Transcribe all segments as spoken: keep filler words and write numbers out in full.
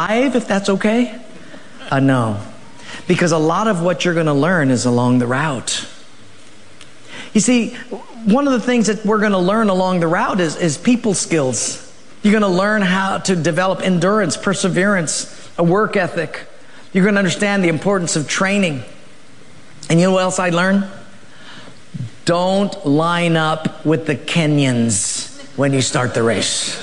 five, if that's okay? Uh, no. Because a lot of what you're going to learn is along the route. You see, one of the things that we're going to learn along the route is, is people skills. You're going to learn how to develop endurance, perseverance, a work ethic. You're going to understand the importance of training. And you know what else I learned? Don't line up with the Kenyans when you start the race.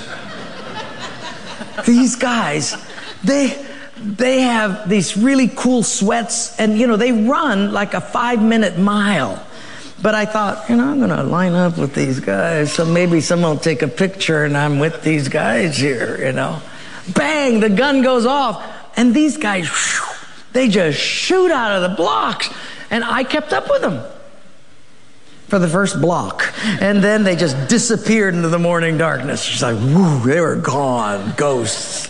These guys, they they have these really cool sweats, and you know, they run like a five-minute mile. But I thought, you know, I'm going to line up with these guys, so maybe someone will take a picture and I'm with these guys here, you know. Bang, the gun goes off, and these guys, whew, they just shoot out of the blocks. And I kept up with them for the first block. And then they just disappeared into the morning darkness. It's like, whoo, they were gone, ghosts.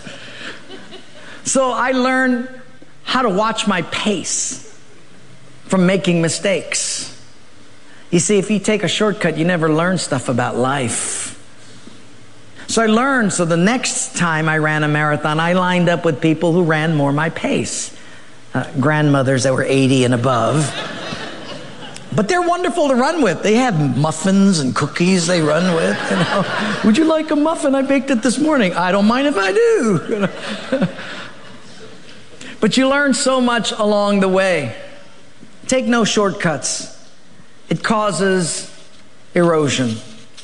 So I learned how to watch my pace from making mistakes. You see, if you take a shortcut, you never learn stuff about life. So I learned, so the next time I ran a marathon, I lined up with people who ran more my pace. Uh, grandmothers that were eighty and above. But they're wonderful to run with. They have muffins and cookies they run with. You know. Would you like a muffin? I baked it this morning. I don't mind if I do. You know. But you learn so much along the way. Take no shortcuts. It causes erosion.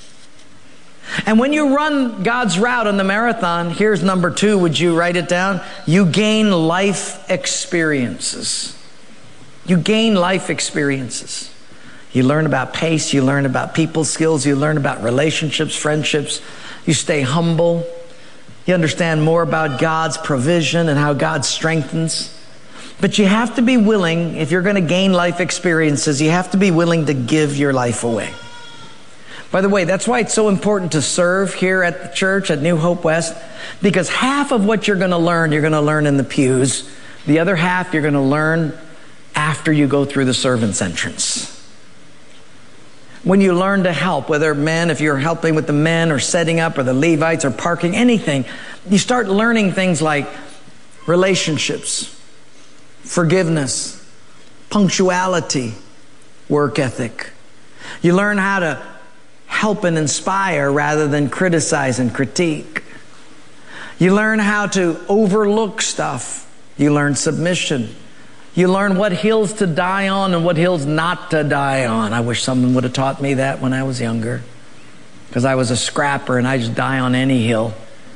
And when you run God's route on the marathon, here's number two. Would you write it down? You gain life experiences. You gain life experiences. You learn about pace. You learn about people skills. You learn about relationships, friendships. You stay humble. You understand more about God's provision and how God strengthens. But you have to be willing, if you're going to gain life experiences, you have to be willing to give your life away. By the way, that's why it's so important to serve here at the church at New Hope West, because half of what you're going to learn, you're going to learn in the pews. The other half, you're going to learn after you go through the servant's entrance. When you learn to help, whether men, if you're helping with the men or setting up or the Levites or parking, anything, you start learning things like relationships, forgiveness, punctuality, work ethic. You learn how to help and inspire rather than criticize and critique. You learn how to overlook stuff. You learn submission. You learn what hills to die on and what hills not to die on. I wish someone would have taught me that when I was younger, because I was a scrapper and I just die on any hill.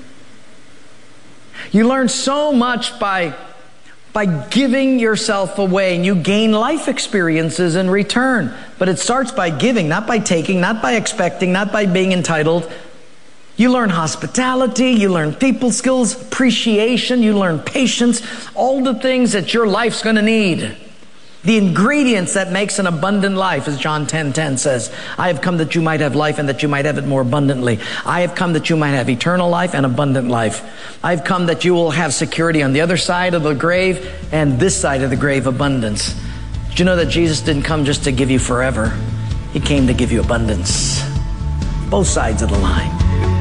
You learn so much by by giving yourself away, and you gain life experiences in return. But it starts by giving, not by taking, not by expecting, not by being entitled. You learn hospitality, you learn people skills, appreciation, you learn patience, all the things that your life's going to need. The ingredients that makes an abundant life, as John ten ten says, I have come that you might have life and that you might have it more abundantly. I have come that you might have eternal life and abundant life. I've come that you will have security on the other side of the grave and this side of the grave, abundance. Did you know that Jesus didn't come just to give you forever? He came to give you abundance. Both sides of the line.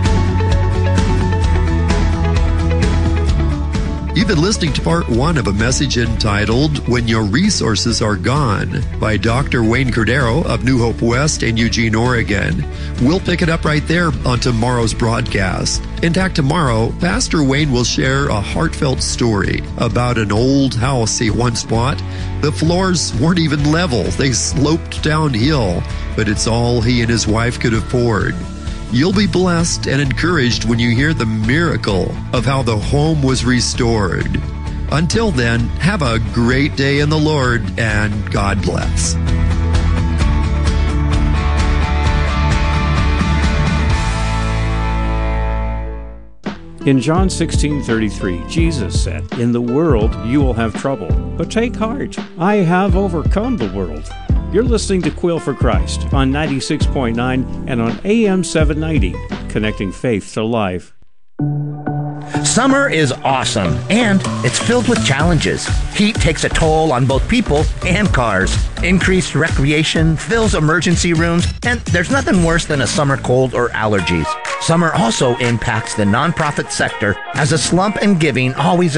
You've been listening to part one of a message entitled When Your Resources Are Gone by Doctor Wayne Cordero of New Hope West in Eugene, Oregon. We'll pick it up right there on tomorrow's broadcast. In fact, tomorrow, Pastor Wayne will share a heartfelt story about an old house he once bought. The floors weren't even level. They sloped downhill, but it's all he and his wife could afford. You'll be blessed and encouraged when you hear the miracle of how the home was restored. Until then, have a great day in the Lord, and God bless. In John sixteen thirty-three, Jesus said, "In the world you will have trouble, but take heart. I have overcome the world." You're listening to Quill for Christ on ninety-six point nine and on A M seven ninety, connecting faith to life. Summer is awesome, and it's filled with challenges. Heat takes a toll on both people and cars. Increased recreation fills emergency rooms, and there's nothing worse than a summer cold or allergies. Summer also impacts the nonprofit sector, as a slump in giving always